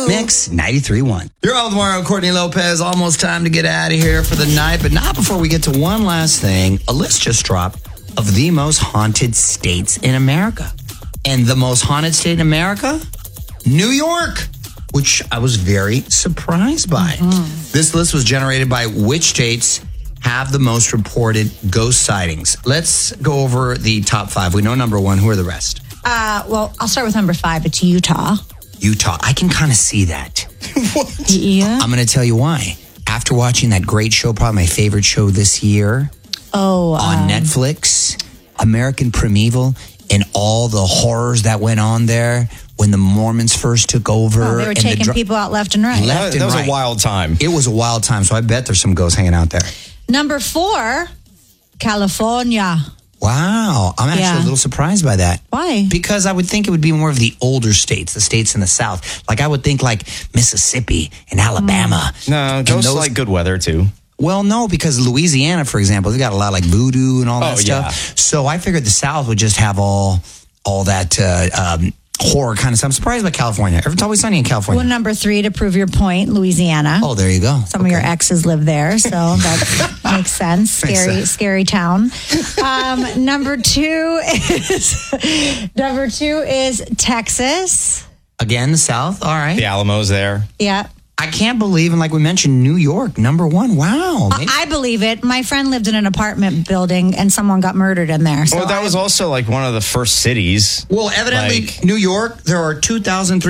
Mix 93.1. You're on with Mario and Courtney Lopez. Almost time to get out of here for the night, but not before we get to one last thing. A list just dropped of the most haunted states in America. And the most haunted state in America? New York, which I was very surprised by. This list was generated by which states have the most reported ghost sightings. Let's go over the top 5. We know number 1. Who are the rest? Well, I'll start with number 5. It's Utah. Utah. I can kind of see that. What? Yeah. I'm going to tell you why. After watching that great show, probably my favorite show this year on Netflix, American Primeval, and all the horrors that went on there when the Mormons first took over. They were taking people out left and right. Left and That was right. a wild time. It was a wild time, so I bet there's some ghosts hanging out there. Number 4, California. Wow. I'm actually a little surprised by that. Why? Because I would think it would be more of the older states, the states in the South. Like I would think like Mississippi and Alabama. No, ghosts like good weather too. Well, no, because Louisiana, for example, they got a lot like voodoo and all that stuff. Yeah. So I figured the South would just have all that horror kind of stuff. I'm surprised by California. It's always sunny in California. Well, number 3, to prove your point, Louisiana. Oh, there you go. Some of your exes live there, so that makes sense. Scary town. Number 2 is Texas. Again, the South. All right. The Alamo's there. Yeah. I can't believe, and like we mentioned, New York, number 1. Wow. Maybe- I believe it. My friend lived in an apartment building and someone got murdered in there. So Well, that was also like one of the first cities. Well, evidently, Like- New York, there are 2,300